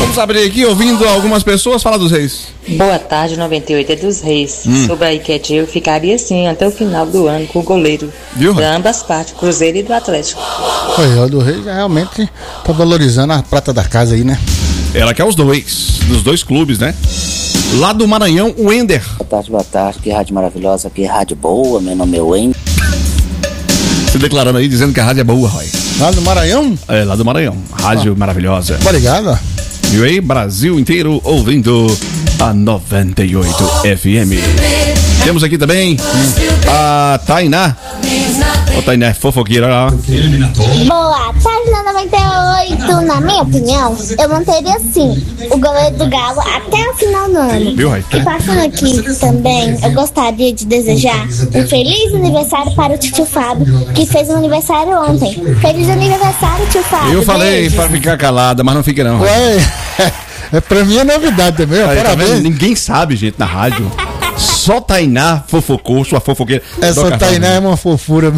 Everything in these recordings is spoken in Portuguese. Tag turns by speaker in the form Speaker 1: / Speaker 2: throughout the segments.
Speaker 1: Vamos abrir aqui ouvindo algumas pessoas falar dos Reis.
Speaker 2: Boa tarde, 98 é dos Reis. Sobre a enquete, eu ficaria assim até o final do ano com o goleiro.
Speaker 1: Viu?
Speaker 2: De ambas partes, Cruzeiro e do Atlético.
Speaker 3: O do Reis realmente tá valorizando a prata da casa aí, né?
Speaker 1: Ela quer os dois, dos dois clubes, né? Lá do Maranhão, o Ender.
Speaker 4: Boa tarde, que rádio maravilhosa, que rádio boa, meu nome é Wender.
Speaker 1: Se declarando aí, dizendo que a rádio é boa, Roy.
Speaker 3: Lá do Maranhão?
Speaker 1: É, lá do Maranhão. Rádio maravilhosa.
Speaker 3: Obrigado.
Speaker 1: Viu aí? Brasil inteiro ouvindo a 98 FM. Temos aqui também a Tainá. Ô, Tainá, fofoqueira lá.
Speaker 5: Boa tarde, 98. Na minha opinião, eu manteria assim o goleiro do Galo até o final do ano.
Speaker 1: Viu, Roy?
Speaker 5: E passando aqui também, eu gostaria de desejar um feliz aniversário para o tio Fábio, que fez um aniversário ontem. Feliz aniversário, tio Fábio.
Speaker 1: Eu falei
Speaker 5: Beijo.
Speaker 1: para ficar calada, mas não fica não. Roy.
Speaker 3: Ué, pra mim é novidade também,
Speaker 1: Aí, tá
Speaker 3: parabéns.
Speaker 1: vendo? Ninguém sabe, gente, na rádio. Só Tainá fofocou, sua fofoqueira.
Speaker 3: Essa Tainá é uma fofura.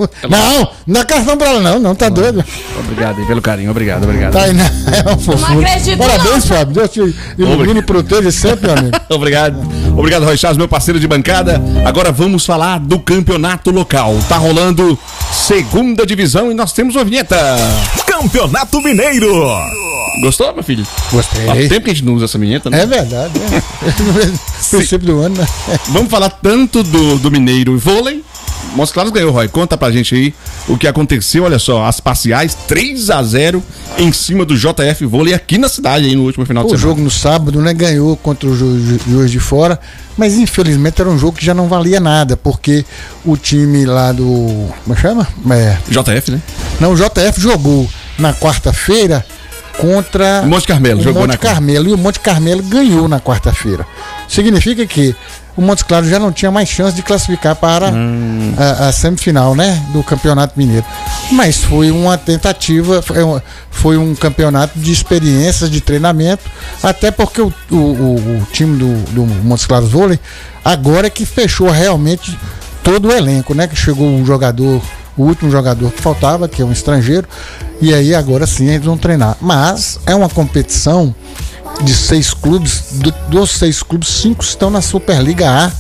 Speaker 3: Não é cartão pra ela não, tá doido?
Speaker 1: Obrigado aí pelo carinho, obrigado.
Speaker 3: Tainá é uma fofura.
Speaker 6: Não acredito,
Speaker 3: Parabéns, Fábio. Deus te ilumine e proteja sempre, meu amigo.
Speaker 1: Obrigado, Roy Charles, meu parceiro de bancada. Agora vamos falar do campeonato local. Tá rolando segunda divisão e nós temos uma vinheta.
Speaker 7: Campeonato Mineiro.
Speaker 1: Gostou, meu filho?
Speaker 3: Gostei.
Speaker 1: Faz tempo que a gente não usa essa vinheta, né?
Speaker 3: É verdade, né? Princípio do ano, né?
Speaker 1: Vamos falar tanto do Mineiro e vôlei. Montes Claros ganhou, Roy. Conta pra gente aí o que aconteceu. Olha só, as parciais 3-0 em cima do JF Vôlei aqui na cidade aí no último final de
Speaker 3: O
Speaker 1: semana.
Speaker 3: jogo no sábado, né? Ganhou contra o Juiz de Fora, mas infelizmente era um jogo que já não valia nada, porque o time lá do... Como chama?
Speaker 1: JF, né?
Speaker 3: Não, o JF jogou na quarta-feira contra
Speaker 1: O Monte Carmelo,
Speaker 3: o
Speaker 1: jogou
Speaker 3: Monte
Speaker 1: na
Speaker 3: Carmelo, e o Monte Carmelo ganhou na quarta-feira. Significa que o Montes Claros já não tinha mais chance de classificar para a semifinal, né, do Campeonato Mineiro. Mas foi uma tentativa, foi um campeonato de experiências, de treinamento, até porque o time do Montes Claros Vôlei agora é que fechou realmente todo o elenco, né, que chegou um jogador, o último jogador que faltava, que é um estrangeiro, e aí agora sim eles vão treinar. Mas é uma competição de 6 clubes, dos 6 clubes, 5 estão na Superliga A,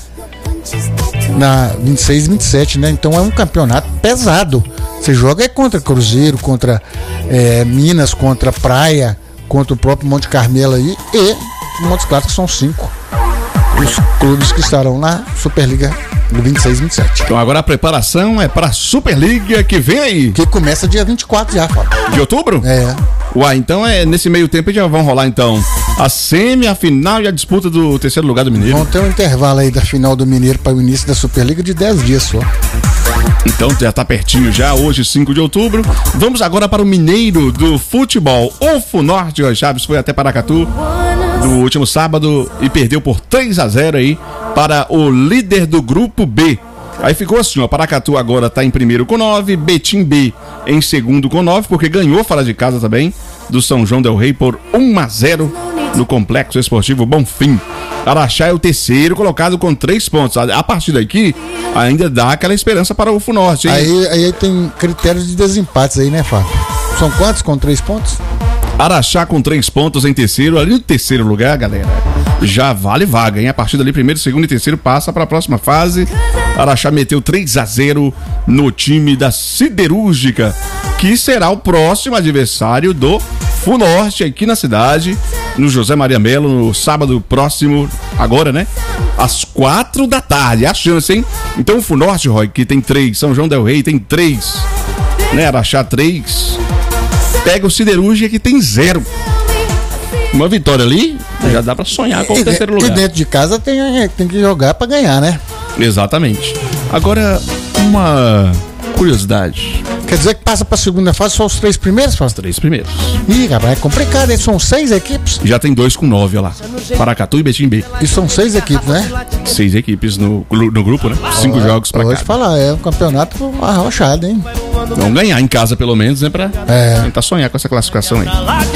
Speaker 3: na 26 e 27, né? Então é um campeonato pesado. Você joga contra Cruzeiro, contra Minas, contra Praia, contra o próprio Monte Carmelo aí, e Montes Claros, que são 5 os clubes que estarão na Superliga do 26 e 27.
Speaker 1: Então agora a preparação é para a Superliga que vem aí.
Speaker 3: Que começa dia 24 já, Fábio.
Speaker 1: De outubro?
Speaker 3: É.
Speaker 1: Uai, então nesse meio tempo já vão rolar então a semi, a final e a disputa do terceiro lugar do Mineiro.
Speaker 3: Vão ter um intervalo aí da final do Mineiro para o início da Superliga de 10 dias só.
Speaker 1: Então já tá pertinho já, hoje 5 de outubro. Vamos agora para o Mineiro do futebol. O Funorte, o Chaves, foi até Paracatu no último sábado e perdeu por 3-0 aí para o líder do grupo B. Aí ficou assim, ó, Paracatu agora tá em primeiro com 9, Betim B em segundo com 9, porque ganhou fora de casa também do São João del Rei por 1-0 no Complexo Esportivo Bonfim. Araxá é o terceiro colocado com 3 pontos. A partir daqui ainda dá aquela esperança para o Funorte, hein?
Speaker 3: Aí tem critérios de desempates aí, né, Fábio? São quantos com 3 pontos?
Speaker 1: Araxá com 3 pontos em terceiro, ali no terceiro lugar, galera, já vale vaga, hein? A partir dali, primeiro, segundo e terceiro passa para a próxima fase. Araxá meteu 3-0 no time da Siderúrgica, que será o próximo adversário do Funorte aqui na cidade, no José Maria Melo, no sábado próximo, agora, né? Às 4 da tarde, a chance, hein? Então o Funorte, Roy, que tem 3, São João del Rei tem 3, né? Araxá 3, pega o Siderúrgica que tem 0. Uma vitória ali, já dá pra sonhar com o terceiro lugar.
Speaker 3: E dentro de casa tem que jogar pra ganhar, né?
Speaker 1: Exatamente. Agora, uma curiosidade.
Speaker 3: Quer dizer que passa pra segunda fase só os 3 primeiros, Fábio?
Speaker 1: Os 3 primeiros.
Speaker 3: Ih, rapaz, é complicado, hein? São 6 equipes.
Speaker 1: Já tem 2 com 9, olha lá. Paracatu e Betim B.
Speaker 3: E são 6 equipes, né?
Speaker 1: 6 equipes no grupo, né? 5 jogos pra
Speaker 3: Vou te
Speaker 1: cada.
Speaker 3: falar, é um campeonato arrochado, hein?
Speaker 1: Vamos ganhar em casa pelo menos, né? Pra tentar sonhar com essa classificação aí.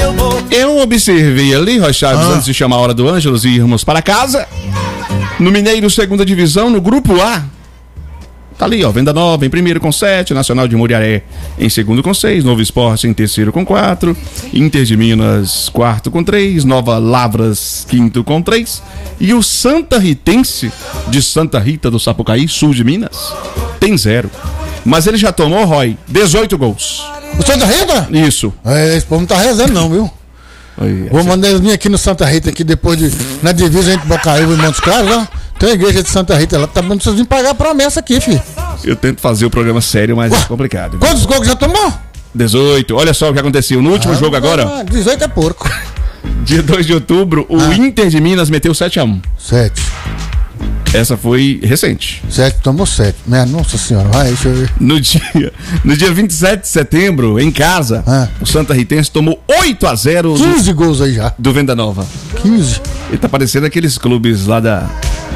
Speaker 1: Eu observei ali, Roy Chaves, antes de chamar a hora do Ângelos e irmos para casa, no Mineiro segunda divisão, no grupo A, Tá ali, ó, Venda Nova em primeiro com 7, Nacional de Muriaé em segundo com 6, Novo Esporte em terceiro com 4, Inter de Minas quarto com 3, Nova Lavras quinto com 3 e o Santa Ritense de Santa Rita do Sapucaí, sul de Minas, tem 0. Mas ele já tomou, Roy, 18 gols.
Speaker 3: O Santa Rita?
Speaker 1: Isso.
Speaker 3: Esse povo não tá rezando não, viu? Vou mandar eles vir aqui no Santa Rita, aqui depois na divisa entre Bocaíba e Montes Claros, ó. Tem a igreja de Santa Rita lá, tá bom, vocês virem pagar a promessa aqui, filho.
Speaker 1: Eu tento fazer o programa sério, mas é complicado. Viu?
Speaker 3: Quantos gols já tomou?
Speaker 1: 18. Olha só o que aconteceu no último jogo agora.
Speaker 3: 18 é porco.
Speaker 1: Dia 2 de outubro, o Inter de Minas meteu 7-1.
Speaker 3: 7.
Speaker 1: Essa foi recente.
Speaker 3: 7, tomou 7. Nossa senhora, vai, deixa eu ver.
Speaker 1: No dia 27 de setembro, em casa, o Santa Ritense tomou 8-0.
Speaker 3: 15 gols aí já.
Speaker 1: Do Venda Nova.
Speaker 3: 15.
Speaker 1: Ele tá parecendo aqueles clubes lá da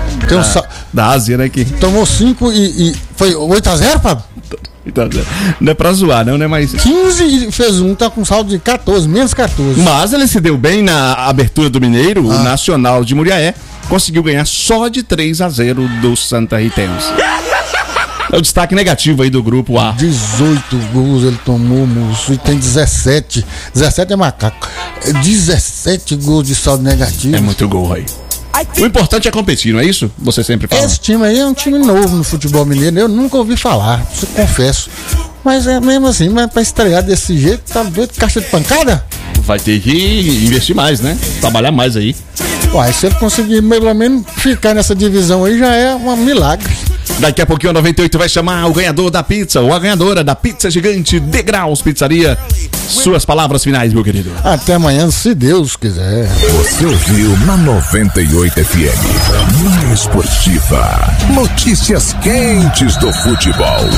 Speaker 1: Ásia, né? Que...
Speaker 3: Tomou 5 e foi 8-0, Pablo?
Speaker 1: Não é pra zoar, não é mais.
Speaker 3: 15 e fez um, tá com saldo de 14, menos 14.
Speaker 1: Mas ele se deu bem na abertura do Mineiro, o Nacional de Muriaé conseguiu ganhar só de 3-0 do Santa Ritense. É o destaque negativo aí do grupo A. 18 gols ele tomou, moço, e tem 17. 17 é macaco. 17 gols de saldo negativo. É muito gol aí. O importante é competir, não é isso? Você sempre fala. Esse time aí é um time novo no futebol mineiro, eu nunca ouvi falar, isso eu confesso. Mas é mesmo assim, mas pra estrear desse jeito, tá doido, caixa de pancada? Vai ter que investir mais, né? Trabalhar mais aí. Uai, se ele conseguir pelo menos ficar nessa divisão aí, já é um milagre. Daqui a pouquinho a 98 vai chamar o ganhador da pizza, ou a ganhadora da pizza gigante Degraus Pizzaria. Suas palavras finais, meu querido. Até amanhã, se Deus quiser.
Speaker 7: Você ouviu na 98 FM, mais esportiva. Notícias quentes do futebol.